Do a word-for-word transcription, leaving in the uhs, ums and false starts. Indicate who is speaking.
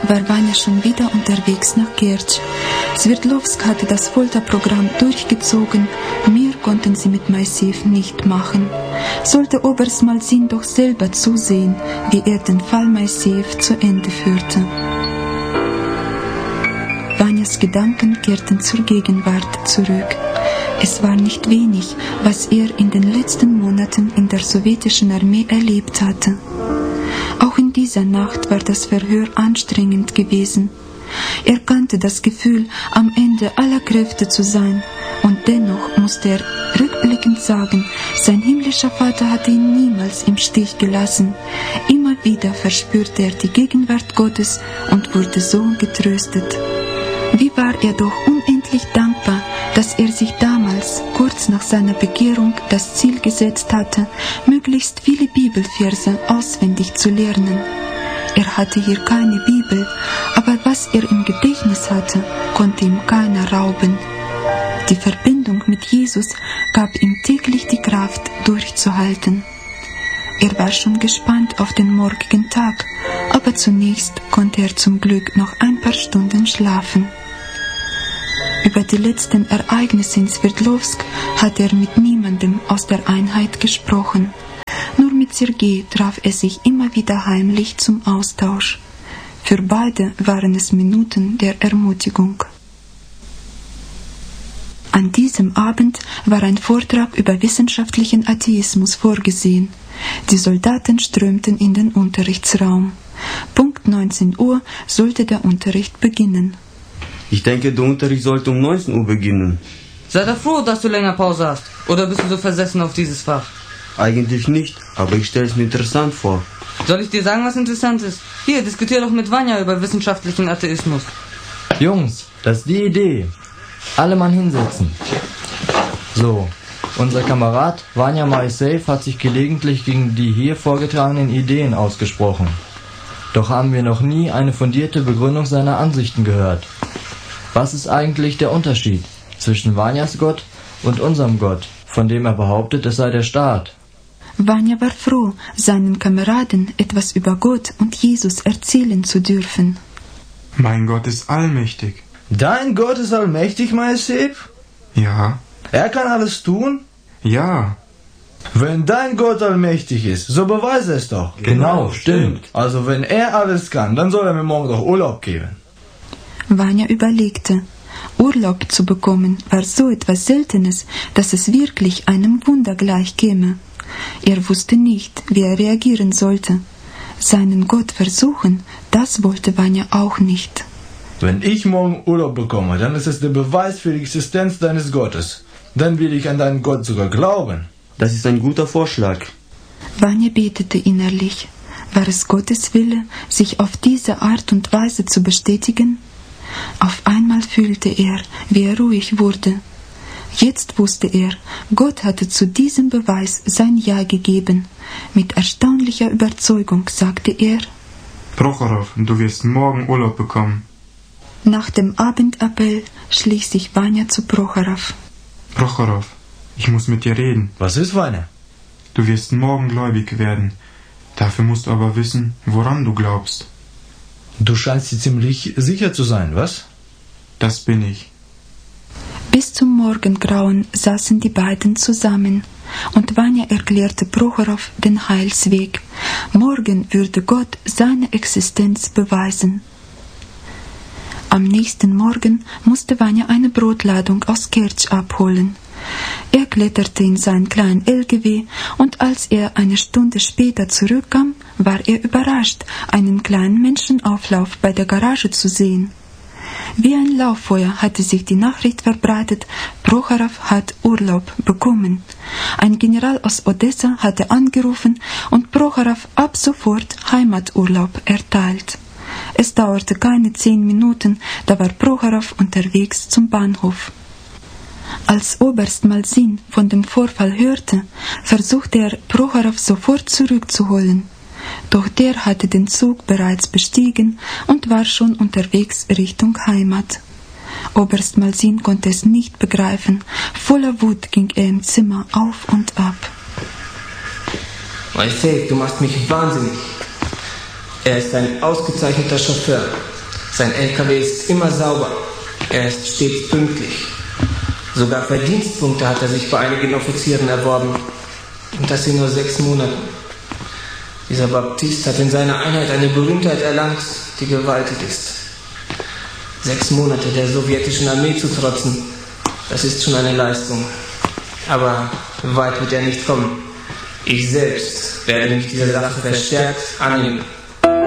Speaker 1: war Vanya schon wieder unterwegs nach Kertsch. Sverdlovsk hatte das Folterprogramm durchgezogen, mehr konnten sie mit Moiseev nicht machen. Sollte Oberst Malzin doch selber zusehen, wie er den Fall Moiseev zu Ende führte. Vanyas Gedanken kehrten zur Gegenwart zurück. Es war nicht wenig, was er in den letzten Monaten in der sowjetischen Armee erlebt hatte. Auch in dieser Nacht war das Verhör anstrengend gewesen. Er kannte das Gefühl, am Ende aller Kräfte zu sein, und dennoch musste er rückblickend sagen, sein himmlischer Vater hatte ihn niemals im Stich gelassen. Immer wieder verspürte er die Gegenwart Gottes und wurde so getröstet. Wie war er doch unendlich dankbar, dass er sich damals, kurz nach seiner Bekehrung, das Ziel gesetzt hatte, möglichst viele Bibelverse auswendig zu lernen. Er hatte hier keine Bibel, aber was er im Gedächtnis hatte, konnte ihm keiner rauben. Die Verbindung mit Jesus gab ihm täglich die Kraft, durchzuhalten. Er war schon gespannt auf den morgigen Tag, aber zunächst konnte er zum Glück noch ein paar Stunden schlafen. Über die letzten Ereignisse in Sverdlovsk hat er mit niemandem aus der Einheit gesprochen. Nur mit Sergei traf er sich immer wieder heimlich zum Austausch. Für beide waren es Minuten der Ermutigung. An diesem Abend war ein Vortrag über wissenschaftlichen Atheismus vorgesehen. Die Soldaten strömten in den Unterrichtsraum. Punkt neunzehn Uhr sollte der Unterricht beginnen.
Speaker 2: Ich denke, der Unterricht sollte um neunzehn Uhr beginnen.
Speaker 3: Sei doch froh, dass du länger Pause hast. Oder bist du so versessen auf dieses Fach?
Speaker 2: Eigentlich nicht, aber ich stelle es mir interessant vor.
Speaker 3: Soll ich dir sagen, was interessant ist? Hier, diskutier doch mit Vanya über wissenschaftlichen Atheismus.
Speaker 4: Jungs, das ist die Idee. Alle Mann hinsetzen. So, unser Kamerad Vanya Moiseev hat sich gelegentlich gegen die hier vorgetragenen Ideen ausgesprochen. Doch haben wir noch nie eine fundierte Begründung seiner Ansichten gehört. Was ist eigentlich der Unterschied zwischen Vanyas Gott und unserem Gott, von dem er behauptet, es sei der Staat?
Speaker 1: Vanya war froh, seinen Kameraden etwas über Gott und Jesus erzählen zu dürfen.
Speaker 5: Mein Gott ist allmächtig.
Speaker 6: Dein Gott ist allmächtig, Moiseev?
Speaker 5: Ja.
Speaker 6: Er kann alles tun?
Speaker 5: Ja.
Speaker 6: Wenn dein Gott allmächtig ist, so beweise es doch.
Speaker 4: Genau, stimmt.
Speaker 6: Also wenn er alles kann, dann soll er mir morgen doch Urlaub geben.
Speaker 1: Vanya überlegte. Urlaub zu bekommen war so etwas Seltenes, dass es wirklich einem Wunder gleich käme. Er wusste nicht, wie er reagieren sollte. Seinen Gott versuchen, das wollte Vanya auch nicht.
Speaker 6: Wenn ich morgen Urlaub bekomme, dann ist es der Beweis für die Existenz deines Gottes. Dann will ich an deinen Gott sogar glauben.
Speaker 2: Das ist ein guter Vorschlag.
Speaker 1: Vanya betete innerlich. War es Gottes Wille, sich auf diese Art und Weise zu bestätigen? Auf einmal fühlte er, wie er ruhig wurde. Jetzt wusste er, Gott hatte zu diesem Beweis sein Ja gegeben. Mit erstaunlicher Überzeugung sagte er:
Speaker 5: Prochorow, du wirst morgen Urlaub bekommen.
Speaker 1: Nach dem Abendappell schlich sich Vanya zu Prochorow.
Speaker 5: Prochorow, ich muss mit dir reden.
Speaker 6: Was ist, Vanya?
Speaker 5: Du wirst morgen gläubig werden. Dafür musst du aber wissen, woran du glaubst.
Speaker 6: Du scheinst dir ziemlich sicher zu sein, was?
Speaker 5: Das bin ich.
Speaker 1: Bis zum Morgengrauen saßen die beiden zusammen, und Vanya erklärte Prochorow den Heilsweg. Morgen würde Gott seine Existenz beweisen. Am nächsten Morgen musste Vanya eine Brotladung aus Kertsch abholen. Er kletterte in seinen kleinen L G W, und als er eine Stunde später zurückkam, war er überrascht, einen kleinen Menschenauflauf bei der Garage zu sehen. Wie ein Lauffeuer hatte sich die Nachricht verbreitet, Prochorow hat Urlaub bekommen. Ein General aus Odessa hatte angerufen und Prochorow ab sofort Heimaturlaub erteilt. Es dauerte keine zehn Minuten, da war Prochorow unterwegs zum Bahnhof. Als Oberst Malzin von dem Vorfall hörte, versuchte er, Prochorow sofort zurückzuholen. Doch der hatte den Zug bereits bestiegen und war schon unterwegs Richtung Heimat. Oberst Malzin konnte es nicht begreifen. Voller Wut ging er im Zimmer auf und ab.
Speaker 7: Moiseev, du machst mich wahnsinnig. Er ist ein ausgezeichneter Chauffeur. Sein L K W ist immer sauber. Er ist stets pünktlich. Sogar Verdienstpunkte hat er sich bei einigen Offizieren erworben. Und das in nur sechs Monaten. Dieser Baptist hat in seiner Einheit eine Berühmtheit erlangt, die gewaltig ist. Sechs Monate der sowjetischen Armee zu trotzen, das ist schon eine Leistung. Aber weit wird er nicht kommen. Ich selbst werde mich dieser Sache verstärkt annehmen.